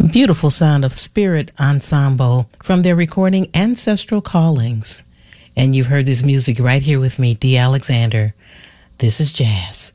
Beautiful sound of Spirit Ensemble from their recording Ancestral Callings. And you've heard this music right here with me, Dee Alexander. This is jazz.